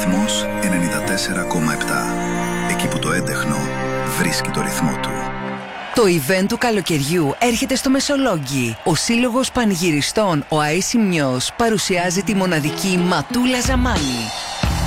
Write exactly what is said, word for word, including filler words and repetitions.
Ρυθμός ενενήντα τέσσερα κόμμα επτά. Εκεί που το έντεχνο βρίσκει το ρυθμό του. Το event του καλοκαιριού έρχεται στο Μεσολόγγι. Ο Σύλλογος Πανηγυριστών ο Αΐσιμνιος παρουσιάζει τη μοναδική Ματούλα Ζαμάνη.